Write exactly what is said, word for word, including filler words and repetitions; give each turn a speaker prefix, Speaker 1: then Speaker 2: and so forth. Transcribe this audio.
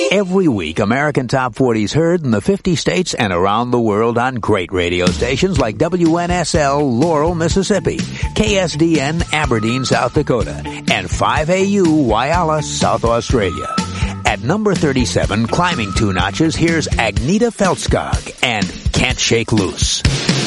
Speaker 1: Every week, American Top forty is heard in the fifty states and around the world on great radio stations like W N S L, Laurel, Mississippi, K S D N, Aberdeen, South Dakota, and five A U, Whyalla, South Australia. At number thirty-seven, climbing two notches, here's Agneta Feltskog and Can't Shake Loose.